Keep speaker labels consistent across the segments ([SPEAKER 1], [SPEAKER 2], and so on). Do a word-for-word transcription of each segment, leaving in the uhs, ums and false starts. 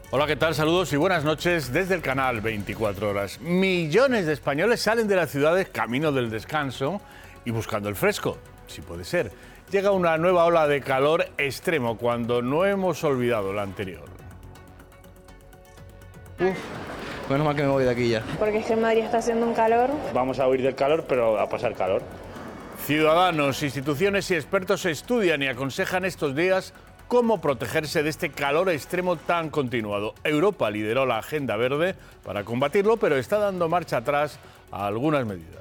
[SPEAKER 1] Hola, ¿qué tal? Saludos y buenas noches desde el canal veinticuatro horas. Millones de españoles salen de las ciudades camino del descanso y buscando el fresco, si puede ser. Llega una nueva ola de calor extremo cuando no hemos olvidado la anterior.
[SPEAKER 2] Uf, menos mal que me voy de aquí ya.
[SPEAKER 3] Porque es que en Madrid está haciendo un calor.
[SPEAKER 4] Vamos a huir del calor, pero a pasar calor.
[SPEAKER 1] Ciudadanos, instituciones y expertos estudian y aconsejan estos días cómo protegerse de este calor extremo tan continuado. Europa lideró la Agenda Verde para combatirlo, pero está dando marcha atrás a algunas medidas.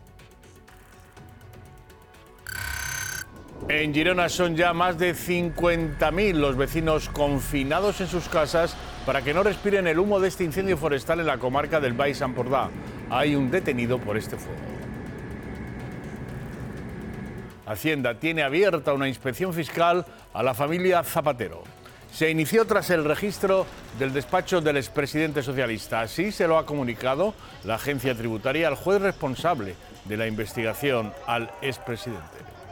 [SPEAKER 1] En Girona son ya más de cincuenta mil los vecinos confinados en sus casas para que no respiren el humo de este incendio forestal en la comarca del Baix Empordà. Hay un detenido por este fuego. Hacienda tiene abierta una inspección fiscal a la familia Zapatero. Se inició tras el registro del despacho del expresidente socialista. Así se lo ha comunicado la agencia tributaria al juez responsable de la investigación, al expresidente.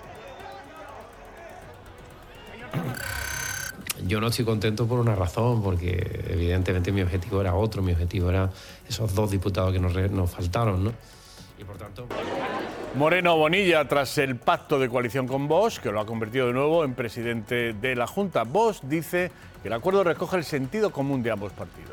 [SPEAKER 5] Yo no estoy contento por una razón, porque evidentemente mi objetivo era otro, mi objetivo era esos dos diputados que nos, nos faltaron, ¿no? Y por tanto...
[SPEAKER 1] Moreno Bonilla, tras el pacto de coalición con Vox, que lo ha convertido de nuevo en presidente de la Junta. Vox dice que el acuerdo recoge el sentido común de ambos partidos.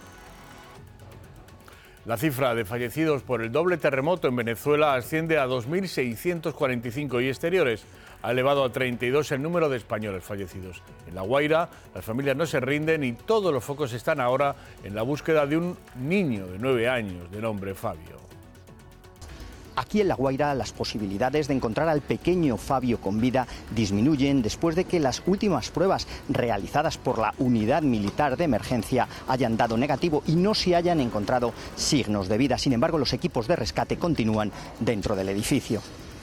[SPEAKER 1] La cifra de fallecidos por el doble terremoto en Venezuela asciende a dos mil seiscientos cuarenta y cinco y exteriores. Ha elevado a treinta y dos el número de españoles fallecidos. En La Guaira, las familias no se rinden y todos los focos están ahora en la búsqueda de un niño de nueve años de nombre Fabio.
[SPEAKER 6] Aquí en La Guaira las posibilidades de encontrar al pequeño Fabio con vida disminuyen después de que las últimas pruebas realizadas por la Unidad Militar de Emergencia hayan dado negativo y no se hayan encontrado signos de vida. Sin embargo, los equipos de rescate continúan dentro del edificio.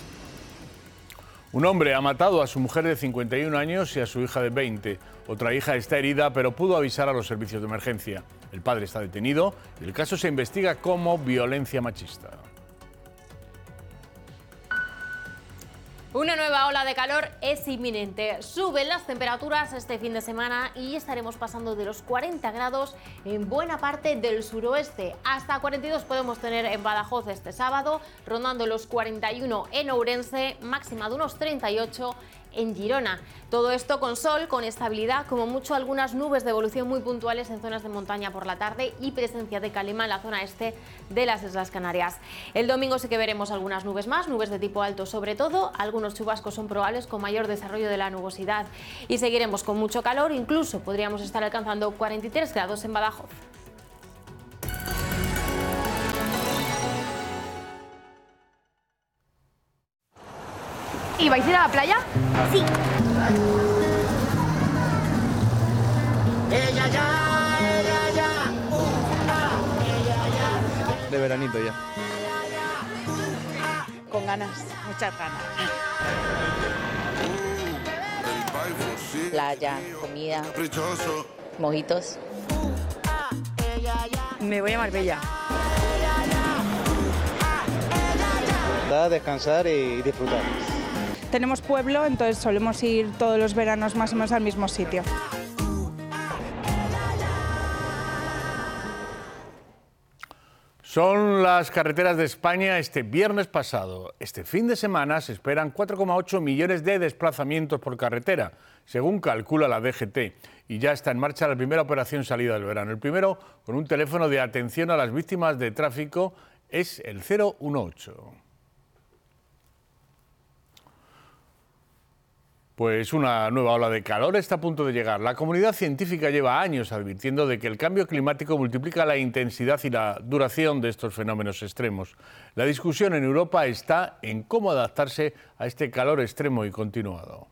[SPEAKER 1] Un hombre ha matado a su mujer de cincuenta y un años y a su hija de veinte. Otra hija está herida, pero pudo avisar a los servicios de emergencia. El padre está detenido y el caso se investiga como violencia machista.
[SPEAKER 7] Una nueva ola de calor es inminente. Suben las temperaturas este fin de semana y estaremos pasando de los cuarenta grados en buena parte del suroeste. Hasta cuarenta y dos podemos tener en Badajoz este sábado, rondando los cuarenta y uno en Ourense, máxima de unos treinta y ocho en Girona. Todo esto con sol, con estabilidad, como mucho algunas nubes de evolución muy puntuales en zonas de montaña por la tarde y presencia de calima en la zona este de las Islas Canarias. El domingo sí que veremos algunas nubes más, nubes de tipo alto sobre todo, algunos chubascos son probables con mayor desarrollo de la nubosidad y seguiremos con mucho calor, incluso podríamos estar alcanzando cuarenta y tres grados en Badajoz.
[SPEAKER 8] ¿Y vais a ir a la playa?
[SPEAKER 9] Sí.
[SPEAKER 10] Ella ya, ella ya, uh, ah, ella ya.
[SPEAKER 2] De veranito ya.
[SPEAKER 8] Con ganas, muchas ganas.
[SPEAKER 11] Playa, comida, mojitos.
[SPEAKER 8] Me voy a Marbella.
[SPEAKER 2] Da a descansar y disfrutar.
[SPEAKER 12] Tenemos pueblo, entonces solemos ir todos los veranos más o menos al mismo sitio.
[SPEAKER 1] Son las carreteras de España este viernes pasado. Este fin de semana se esperan cuatro coma ocho millones de desplazamientos por carretera, según calcula la D G T. Y ya está en marcha la primera operación salida del verano. El primero, con un teléfono de atención a las víctimas de tráfico, es el cero uno ocho. Pues una nueva ola de calor está a punto de llegar. La comunidad científica lleva años advirtiendo de que el cambio climático multiplica la intensidad y la duración de estos fenómenos extremos. La discusión en Europa está en cómo adaptarse a este calor extremo y continuado.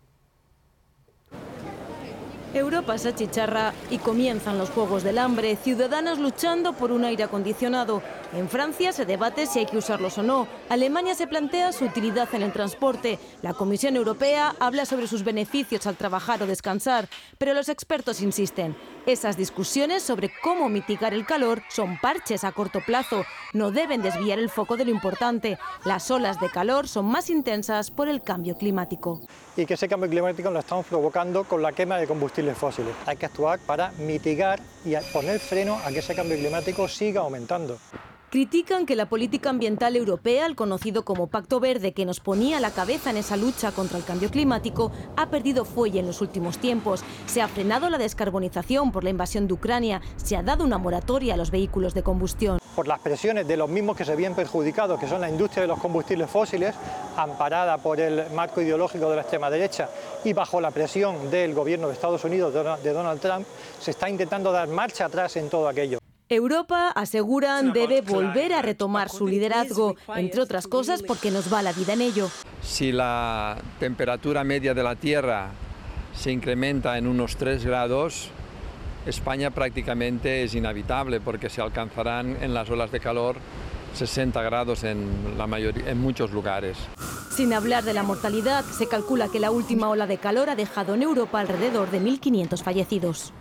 [SPEAKER 13] Europa se achicharra y comienzan los Juegos del Hambre, ciudadanos luchando por un aire acondicionado.
[SPEAKER 9] En Francia se debate si hay que usarlos o no. Alemania se plantea su utilidad en el transporte. La Comisión Europea habla sobre sus beneficios al trabajar o descansar. Pero los expertos insisten. Esas discusiones sobre cómo mitigar el calor son parches a corto plazo. No deben desviar el foco de lo importante. Las olas de calor son más intensas por el cambio climático.
[SPEAKER 13] Y que ese cambio climático lo estamos provocando con la quema de combustibles fósiles. Hay que actuar para mitigar y poner freno a que ese cambio climático siga aumentando.
[SPEAKER 9] Critican que la política ambiental europea, el conocido como Pacto Verde, que nos ponía a la cabeza en esa lucha contra el cambio climático, ha perdido fuelle en los últimos tiempos. Se ha frenado la descarbonización por la invasión de Ucrania, se ha dado una moratoria a los vehículos de combustión.
[SPEAKER 13] Por las presiones de los mismos que se ven perjudicados, que son la industria de los combustibles fósiles, amparada por el marco ideológico de la extrema derecha y bajo la presión del gobierno de Estados Unidos, de Donald Trump, se está intentando dar marcha atrás en todo aquello.
[SPEAKER 9] Europa, aseguran, debe volver a retomar su liderazgo, entre otras cosas porque nos va la vida en ello.
[SPEAKER 14] Si la temperatura media de la Tierra se incrementa en unos tres grados, España prácticamente es inhabitable porque se alcanzarán en las olas de calor sesenta grados en, la mayoría, en muchos lugares.
[SPEAKER 9] Sin hablar de la mortalidad, se calcula que la última ola de calor ha dejado en Europa alrededor de mil quinientos fallecidos.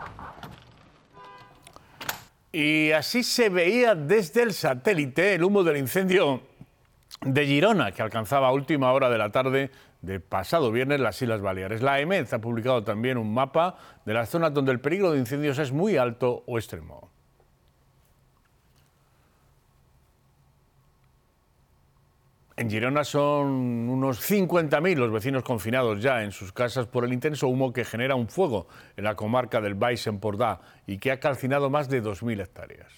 [SPEAKER 1] Y así se veía desde el satélite el humo del incendio de Girona, que alcanzaba a última hora de la tarde de pasado viernes las Islas Baleares. La A E M E D ha publicado también un mapa de las zonas donde el peligro de incendios es muy alto o extremo. En Girona son unos cincuenta mil los vecinos confinados ya en sus casas por el intenso humo que genera un fuego en la comarca del Baix Empordà y que ha calcinado más de dos mil hectáreas.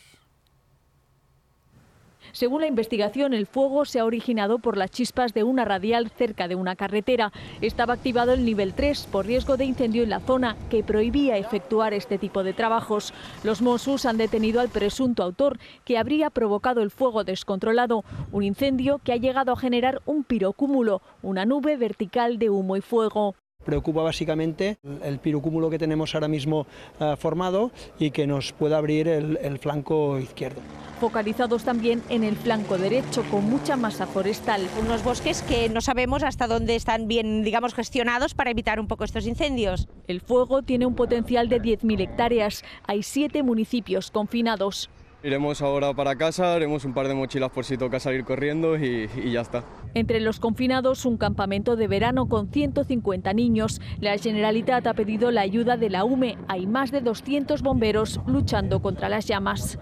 [SPEAKER 15] Según la investigación, el fuego se ha originado por las chispas de una radial cerca de una carretera. Estaba activado el nivel tres por riesgo de incendio en la zona, que prohibía efectuar este tipo de trabajos. Los Mossos han detenido al presunto autor, que habría provocado el fuego descontrolado, un incendio que ha llegado a generar un pirocúmulo, una nube vertical de humo y fuego.
[SPEAKER 16] Preocupa básicamente el pirocúmulo que tenemos ahora mismo uh, formado y que nos pueda abrir el, el flanco izquierdo.
[SPEAKER 15] Focalizados también en el flanco derecho, con mucha masa forestal.
[SPEAKER 17] Unos bosques que no sabemos hasta dónde están bien, digamos, gestionados para evitar un poco estos incendios.
[SPEAKER 15] El fuego tiene un potencial de diez mil hectáreas. Hay siete municipios confinados.
[SPEAKER 18] Iremos ahora para casa, haremos un par de mochilas por si toca salir corriendo y, y ya está.
[SPEAKER 15] Entre los confinados, un campamento de verano con ciento cincuenta niños. La Generalitat ha pedido la ayuda de la U M E. Hay más de doscientos bomberos luchando contra las llamas.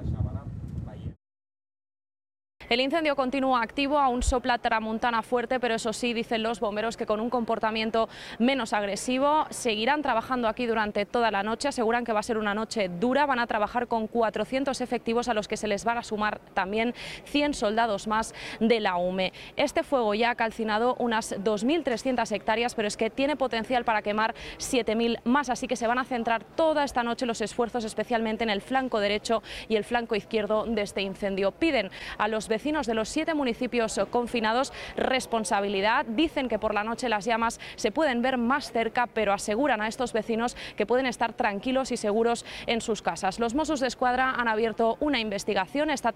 [SPEAKER 19] El incendio continúa activo, aún sopla tramontana fuerte, pero eso sí, dicen los bomberos que con un comportamiento menos agresivo seguirán trabajando aquí durante toda la noche. Aseguran que va a ser una noche dura, van a trabajar con cuatrocientos efectivos a los que se les van a sumar también cien soldados más de la U M E. Este fuego ya ha calcinado unas dos mil trescientas hectáreas, pero es que tiene potencial para quemar siete mil más, así que se van a centrar toda esta noche los esfuerzos especialmente en el flanco derecho y el flanco izquierdo de este incendio. Piden a los vecinos de los siete municipios confinados responsabilidad. Dicen que por la noche las llamas se pueden ver más cerca, pero aseguran a estos vecinos que pueden estar tranquilos y seguros en sus casas. Los Mossos d'Esquadra han abierto una investigación esta